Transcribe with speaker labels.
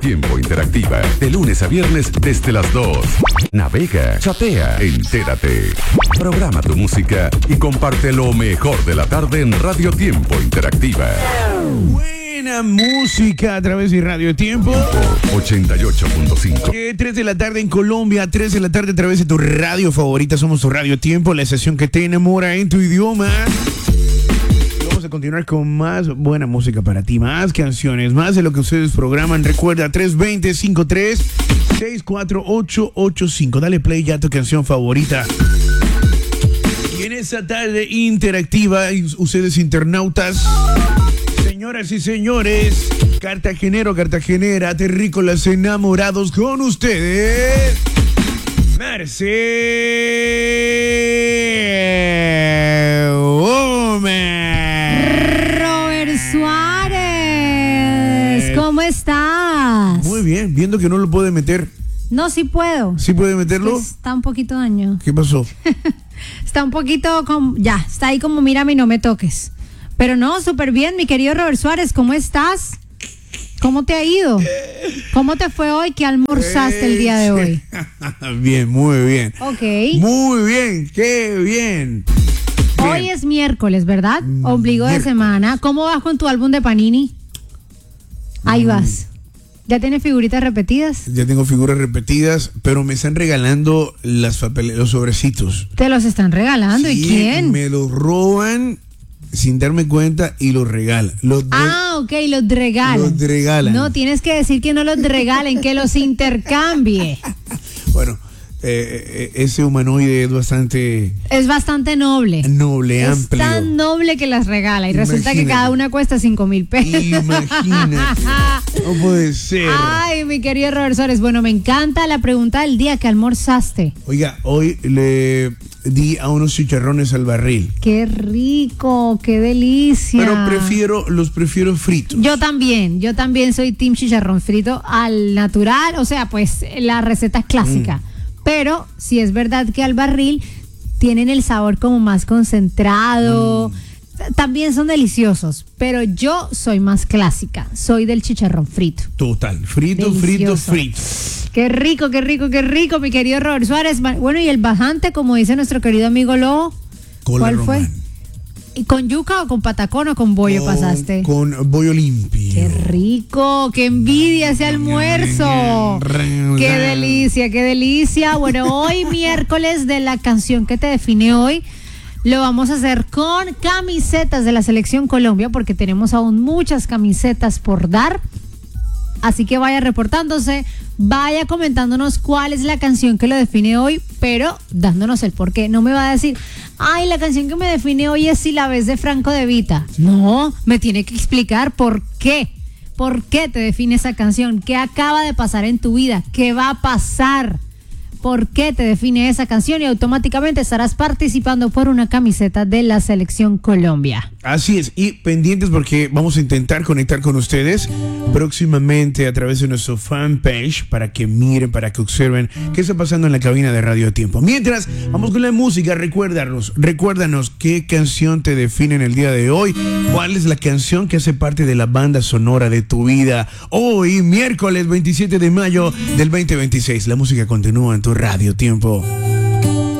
Speaker 1: Tiempo Interactiva, de lunes a viernes desde las 2. Navega, chatea, entérate. Programa tu música y comparte lo mejor de la tarde en Radio Tiempo Interactiva.
Speaker 2: Buena música a través de Radio Tiempo
Speaker 1: 88.5.
Speaker 2: 3 de la tarde en Colombia, 3 de la tarde a través de tu radio favorita. Somos tu Radio Tiempo, la estación que te enamora en tu idioma. Vamos a continuar con más buena música para ti, más canciones, más de lo que ustedes programan. Recuerda, 320-53-64885. Dale play ya a tu canción favorita. Y en esta tarde interactiva, ustedes internautas, señoras y señores, cartagenera, terrícolas enamorados, con ustedes, Marcel
Speaker 3: Robert Suárez, ¿cómo estás?
Speaker 2: Muy bien, viendo que no lo puede meter.
Speaker 3: No, sí puedo.
Speaker 2: ¿Sí puede meterlo?
Speaker 3: Está un poquito daño.
Speaker 2: ¿Qué pasó?
Speaker 3: Está un poquito como, ya, está ahí como mírame y no me toques. Pero no, súper bien, mi querido Robert Suárez, ¿cómo estás? ¿Cómo te ha ido? ¿Cómo te fue hoy? ¿Qué almorzaste el día de hoy?
Speaker 2: Bien, muy bien.
Speaker 3: Ok.
Speaker 2: Muy bien, qué bien.
Speaker 3: Hoy es miércoles, ¿verdad? Ombligo de semana. ¿Cómo vas con tu álbum de Panini? Ahí vas. ¿Ya tienes figuritas repetidas?
Speaker 2: Ya tengo figuras repetidas, pero me están regalando los sobrecitos.
Speaker 3: ¿Te los están regalando?
Speaker 2: Sí,
Speaker 3: ¿Y quién?
Speaker 2: me los roban sin darme cuenta y los regalan.
Speaker 3: Ok, los regalan.
Speaker 2: Los regalan.
Speaker 3: No, tienes que decir que no los regalen, que los intercambie.
Speaker 2: Bueno, ese humanoide es bastante...
Speaker 3: Es bastante noble.
Speaker 2: Noble, amplio.
Speaker 3: Es tan noble que las regala y resulta que cada una cuesta 5,000 pesos.
Speaker 2: Imagínate. No puede ser.
Speaker 3: Ay, mi querido Robert Suárez. Bueno, me encanta la pregunta del día. ¿Qué almorzaste?
Speaker 2: Oiga, hoy le di a unos chicharrones al barril.
Speaker 3: ¡Qué rico! ¡Qué delicia!
Speaker 2: Pero los prefiero fritos.
Speaker 3: Yo también soy team chicharrón frito al natural. O sea, pues la receta es clásica. Pero sí es verdad que al barril tienen el sabor como más concentrado. También son deliciosos, pero yo soy más clásica. Soy del chicharrón frito.
Speaker 2: Total, frito.
Speaker 3: Qué rico, mi querido Robert Suárez. Bueno, y el bajante, como dice nuestro querido amigo Lobo, ¿cuál fue? ¿Y con yuca o con patacón o con bollo pasaste?
Speaker 2: Con bollo limpio.
Speaker 3: ¡Qué rico! ¡Qué envidia ese almuerzo! ¡Qué delicia! Bueno, hoy miércoles de la canción que te define hoy, lo vamos a hacer con camisetas de la Selección Colombia, porque tenemos aún muchas camisetas por dar. Así que vaya reportándose, vaya comentándonos cuál es la canción que lo define hoy, pero dándonos el porqué. No me va a decir, ay, la canción que me define hoy es Si la ves de Franco De Vita. No, me tiene que explicar por qué. ¿Por qué te define esa canción? ¿Qué acaba de pasar en tu vida? ¿Qué va a pasar? ¿Por qué te define esa canción? Y automáticamente estarás participando por una camiseta de la Selección Colombia.
Speaker 2: Así es, y pendientes porque vamos a intentar conectar con ustedes próximamente a través de nuestro fanpage para que miren, para que observen qué está pasando en la cabina de Radio Tiempo. Mientras, vamos con la música. Recuérdanos qué canción te define en el día de hoy. ¿Cuál es la canción que hace parte de la banda sonora de tu vida? Hoy, miércoles 27 de mayo del 2026. La música continúa en tu Radio Tiempo.